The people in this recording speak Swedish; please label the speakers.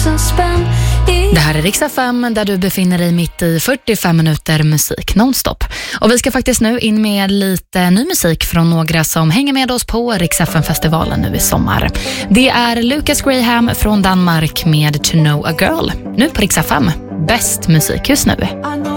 Speaker 1: spänn.
Speaker 2: Det här är Rix FM där du befinner dig mitt i 45 minuter musik nonstop. Och vi ska faktiskt nu in med lite ny musik från några som hänger med oss på Rix FM-festivalen nu i sommar. Det är Lucas Graham från Danmark med To Know a Girl. Nu på Rix FM. Bäst musik just nu.